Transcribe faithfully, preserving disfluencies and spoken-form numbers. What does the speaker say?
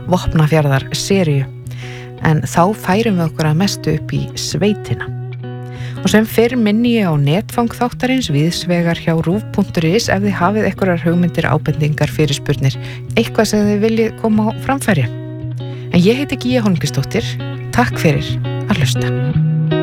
Vopnafjarðar seríu. En þá færum við okkur að mestu upp í sveitina. Og sem fyrr minni ég á netfang þáttarins víðsvegar hjá rúv punktur is ef þið hafið einhverjar hugmyndir, ábendingar, fyrirspurnir, eitthvað sem þið viljið koma á framfæri. En ég heiti Gígja Holmgeirsdóttir. Takk fyrir að hlusta.